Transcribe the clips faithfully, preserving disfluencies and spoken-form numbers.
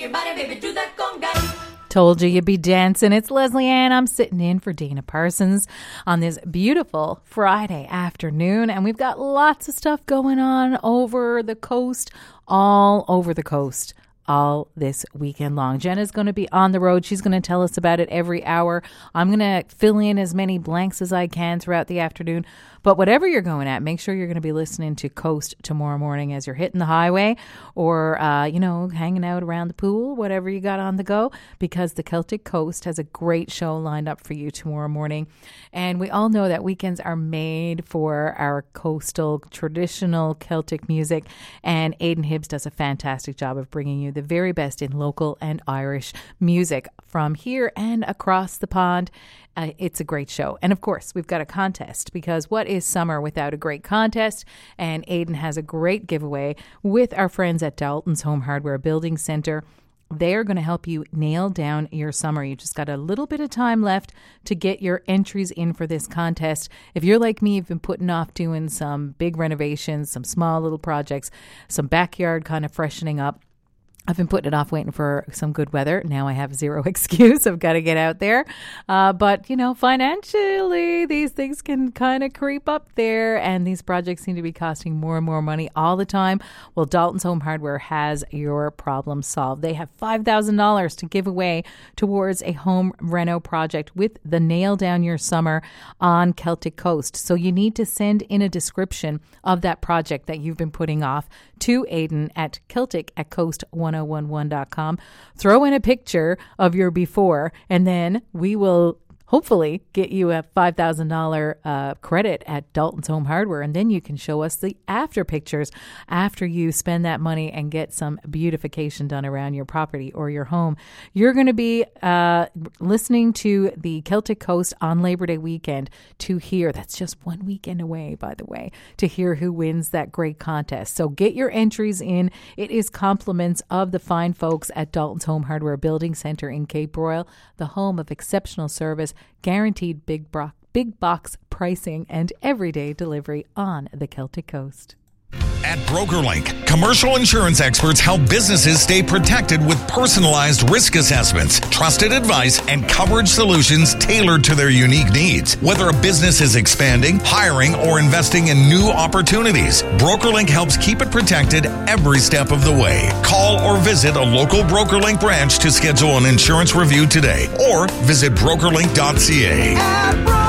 your body, baby, do that conga. Told you you'd be dancing. It's Leslie Ann. I'm sitting in for Dana Parsons on this beautiful Friday afternoon, and we've got lots of stuff going on over the coast, all over the coast, all this weekend long. Jenna's going to be on the road. She's going to tell us about it every hour. I'm going to fill in as many blanks as I can throughout the afternoon. But whatever you're going at, make sure you're going to be listening to Coast tomorrow morning as you're hitting the highway or, uh, you know, hanging out around the pool, whatever you got on the go, because the Celtic Coast has a great show lined up for you tomorrow morning. And we all know that weekends are made for our coastal, traditional Celtic music. And Aidan Hibbs does a fantastic job of bringing you the very best in local and Irish music from here and across the pond. Uh, it's a great show. And of course, we've got a contest, because what is summer without a great contest? And Aidan has a great giveaway with our friends at Dalton's Home Hardware Building Center. They are going to help you nail down your summer. You just got a little bit of time left to get your entries in for this contest. If you're like me, you've been putting off doing some big renovations, some small little projects, some backyard kind of freshening up. I've been putting it off waiting for some good weather. Now I have zero excuse. I've got to get out there. Uh, but, you know, financially, these things can kind of creep up there. And these projects seem to be costing more and more money all the time. Well, Dalton's Home Hardware has your problem solved. They have five thousand dollars to give away towards a home reno project with the Nail Down Your Summer on Celtic Coast. So you need to send in a description of that project that you've been putting off to Aidan at Celtic at coast one oh one one dot com. Throw in a picture of your before, and then we will hopefully get you a five thousand dollars uh, credit at Dalton's Home Hardware, and then you can show us the after pictures after you spend that money and get some beautification done around your property or your home. You're going to be uh, listening to the Celtic Coast on Labor Day weekend to hear, that's just one weekend away, by the way, to hear who wins that great contest. So get your entries in. It is compliments of the fine folks at Dalton's Home Hardware Building Center in Cape Royal, the home of exceptional service, guaranteed big, bro- big box pricing, and everyday delivery on the Celtic Coast. At BrokerLink, commercial insurance experts help businesses stay protected with personalized risk assessments, trusted advice, and coverage solutions tailored to their unique needs. Whether a business is expanding, hiring, or investing in new opportunities, BrokerLink helps keep it protected every step of the way. Call or visit a local BrokerLink branch to schedule an insurance review today, or visit broker link dot c a. At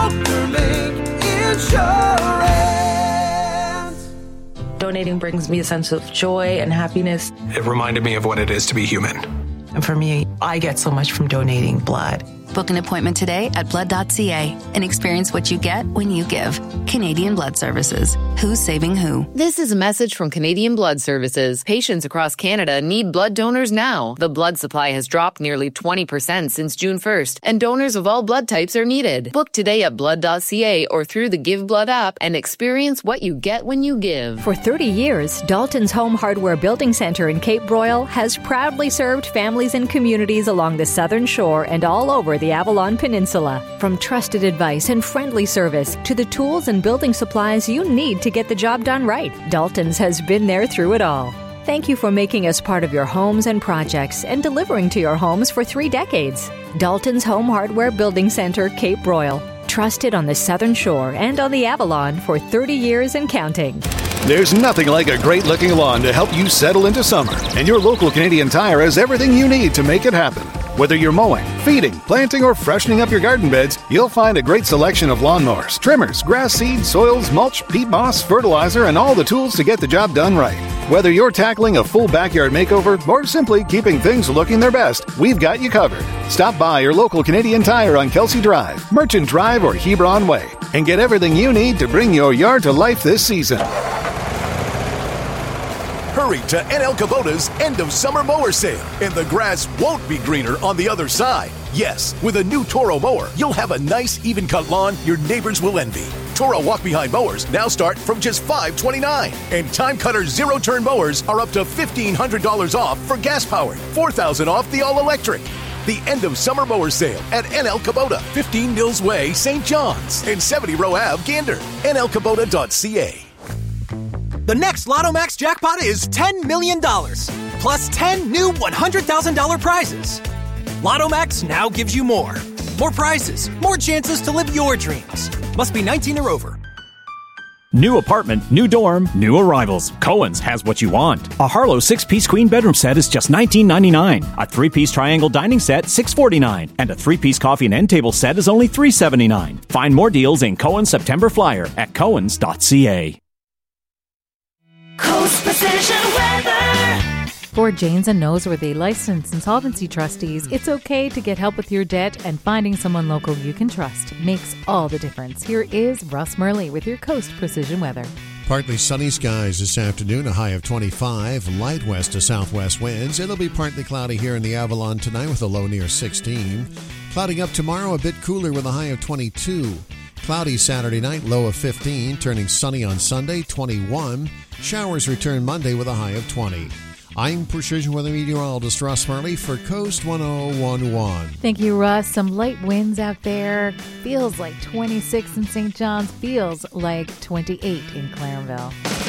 BrokerLink Insurance. Donating brings me a sense of joy and happiness. It reminded me of what it is to be human. And for me, I get so much from donating blood. Book an appointment today at blood dot c a and experience what you get when you give. Canadian Blood Services. Who's saving who? This is a message from Canadian Blood Services. Patients across Canada need blood donors now. The blood supply has dropped nearly twenty percent since June first, and donors of all blood types are needed. Book today at blood dot c a or through the Give Blood app and experience what you get when you give. For thirty years, Dalton's Home Hardware Building Center in Cape Royal has proudly served families and communities along the southern shore and all over the Avalon Peninsula. From trusted advice and friendly service to the tools and building supplies you need to get the job done right, Dalton's has been there through it all. Thank you for making us part of your homes and projects and delivering to your homes for three decades. Dalton's Home Hardware Building Center, Cape Royal. Trusted on the southern shore and on the Avalon for thirty years and counting. There's nothing like a great-looking lawn to help you settle into summer, and your local Canadian Tire has everything you need to make it happen. Whether you're mowing, feeding, planting, or freshening up your garden beds, you'll find a great selection of lawnmowers, trimmers, grass seed, soils, mulch, peat moss, fertilizer, and all the tools to get the job done right. Whether you're tackling a full backyard makeover or simply keeping things looking their best, we've got you covered. Stop by your local Canadian Tire on Kelsey Drive, Merchant Drive, or Hebron Way, and get everything you need to bring your yard to life this season. Hurry to N L Kubota's end of summer mower sale, and the grass won't be greener on the other side. Yes, with a new Toro mower, you'll have a nice even cut lawn your neighbors will envy. Toro walk-behind mowers now start from just five dollars and twenty-nine cents, and Time Cutter zero-turn mowers are up to fifteen hundred dollars off for gas-powered, four thousand dollars off the all-electric. The end of summer mower sale at N L Kubota, fifteen Mills Way, Saint John's, and seventy Row Ave, Gander. N L Kubota dot c a. The next Lotto Max jackpot is ten million dollars. plus ten new one hundred thousand dollars prizes. Lotto Max now gives you more. More prizes, more chances to live your dreams. Must be nineteen or over. New apartment, new dorm, new arrivals. Cohen's has what you want. A Harlow six-piece queen bedroom set is just nineteen ninety-nine. A three-piece triangle dining set, six forty-nine. And a three-piece coffee and end table set is only three seventy-nine. Find more deals in Cohen's September Flyer at cohens dot c a. Coast Precision Weather. For Janes and Noseworthy licensed insolvency trustees, it's okay to get help with your debt, and finding someone local you can trust makes all the difference. Here is Russ Murley with your Coast Precision Weather. Partly sunny skies this afternoon, a high of twenty-five, light west to southwest winds. It'll be partly cloudy here in the Avalon tonight with a low near sixteen. Clouding up tomorrow, a bit cooler with a high of twenty-two. Cloudy Saturday night, low of fifteen, turning sunny on Sunday, twenty-one. Showers return Monday with a high of twenty. I'm Precision Weather Meteorologist Russ Murley for Coast one oh one point one. Thank you, Russ. Some light winds out there. Feels like twenty-six in Saint John's. Feels like twenty-eight in Clarenville.